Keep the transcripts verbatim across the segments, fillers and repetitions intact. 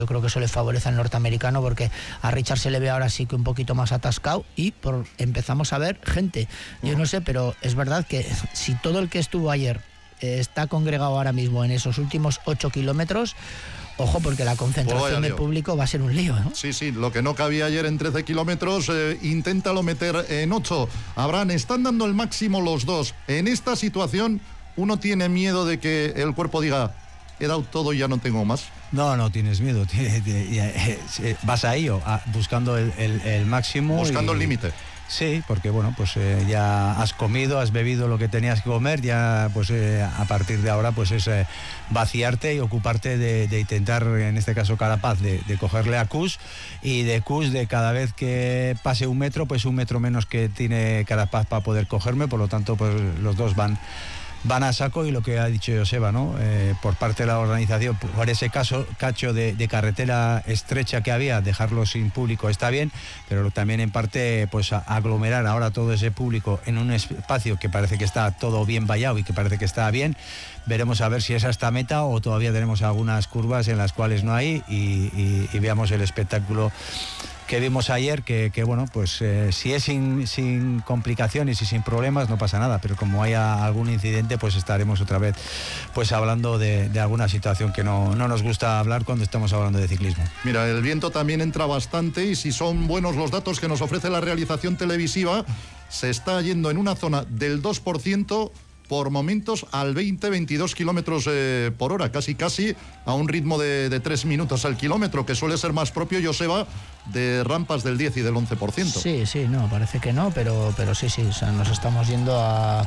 Yo creo que eso le favorece al norteamericano porque a Richard se le ve ahora sí que un poquito más atascado y por, empezamos a ver gente. Yo no sé, pero es verdad que si todo el que estuvo ayer eh, está congregado ahora mismo en esos últimos ocho kilómetros, ojo, porque la concentración pues del público va a ser un lío, ¿no? Sí, sí, lo que no cabía ayer en trece kilómetros, eh, inténtalo meter en ocho. Abraham, están dando el máximo los dos. En esta situación, uno tiene miedo de que el cuerpo diga, he dado todo y ya no tengo más. No, no tienes miedo, vas ahí buscando el, el, el máximo. Buscando y, el límite. Sí, porque bueno, pues eh, ya has comido, has bebido lo que tenías que comer, ya pues eh, a partir de ahora pues es eh, vaciarte y ocuparte de, de intentar, en este caso Carapaz, de, de cogerle a Kuss, y de Kuss de cada vez que pase un metro, pues un metro menos que tiene Carapaz para poder cogerme, por lo tanto pues los dos van van a saco, y lo que ha dicho Joseba, ¿no? Eh, por parte de la organización, por ese caso, cacho de, de carretera estrecha que había, dejarlo sin público está bien, pero también en parte pues aglomerar ahora todo ese público en un espacio que parece que está todo bien vallado y que parece que está bien. Veremos a ver si es esta meta o todavía tenemos algunas curvas en las cuales no hay, y, y, y veamos el espectáculo que vimos ayer, que, que bueno, pues eh, si es sin, sin complicaciones y sin problemas no pasa nada, pero como haya algún incidente pues estaremos otra vez pues hablando de, de alguna situación que no, no nos gusta hablar cuando estamos hablando de ciclismo. Mira, el viento también entra bastante, y si son buenos los datos que nos ofrece la realización televisiva, se está yendo en una zona del dos por ciento, por momentos al veinte a veintidós kilómetros eh, por hora, casi casi a un ritmo de, de tres minutos al kilómetro, que suele ser más propio, Joseba, de rampas del diez y del once por ciento. Sí, sí, no, parece que no, pero, pero sí, sí, o sea, nos estamos yendo a,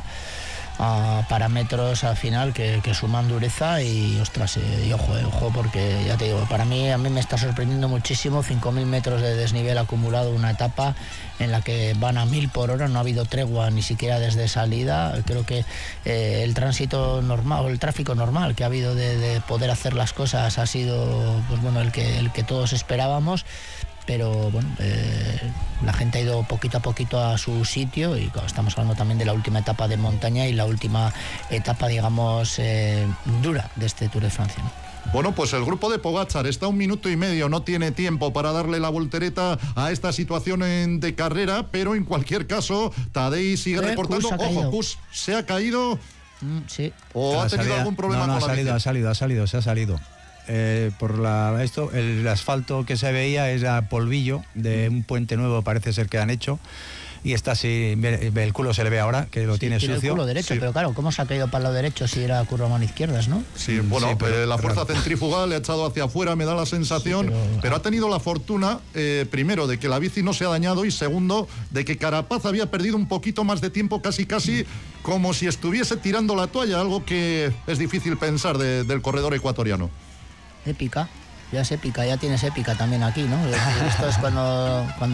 a parámetros al final que, que suman dureza y, ostras, eh, y ojo, eh, ojo, porque ya te digo, para mí, a mí me está sorprendiendo muchísimo, cinco mil metros de desnivel acumulado, una etapa en la que van a mil por hora, no ha habido tregua ni siquiera desde salida. Creo que eh, el tránsito normal, o el tráfico normal que ha habido de, de poder hacer las cosas ha sido, pues bueno, el que, el que todos esperábamos. Pero bueno, eh, la gente ha ido poquito a poquito a su sitio, y claro, estamos hablando también de la última etapa de montaña y la última etapa, digamos, eh, dura de este Tour de Francia, ¿no? Bueno, pues el grupo de Pogačar está un minuto y medio, no tiene tiempo para darle la voltereta a esta situación en, de carrera, pero en cualquier caso, Tadej sigue eh, reportando. Ojo, Kuss se ha caído. Mm, sí. ¿O ha tenido algún problema no, no, con ha la salido, bici? ha salido, ha salido, se ha salido. Eh, por la esto el, el asfalto que se veía era polvillo de un puente nuevo, parece ser que han hecho, y está así, el culo se le ve ahora que lo sí, tiene, tiene sucio. El culo derecho, sí. Pero claro, ¿cómo se ha caído para el lado derecho si era curva mano izquierdas, no? Sí, bueno, sí, pero, eh, la fuerza raro. centrífuga le ha echado hacia afuera, me da la sensación, sí, pero... pero ha tenido la fortuna, eh, primero, de que la bici no se ha dañado, y segundo, de que Carapaz había perdido un poquito más de tiempo, casi casi como si estuviese tirando la toalla, algo que es difícil pensar de, del corredor ecuatoriano. Épica, ya es épica, ya tienes épica también aquí, ¿no? Esto es cuando, cuando